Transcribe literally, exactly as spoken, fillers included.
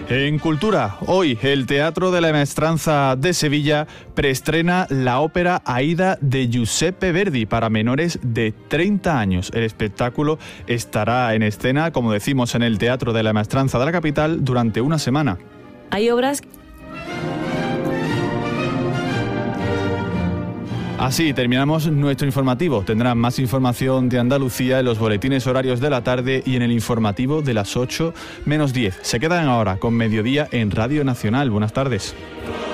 En Cultura, hoy el Teatro de la Maestranza de Sevilla preestrena la ópera Aida de Giuseppe Verdi para menores de treinta años. El espectáculo estará en escena, como decimos, en el Teatro de la Maestranza de la capital durante una semana. Hay obras... Así terminamos nuestro informativo. Tendrán más información de Andalucía en los boletines horarios de la tarde y en el informativo de las ocho menos diez. Se quedan ahora con Mediodía en Radio Nacional. Buenas tardes.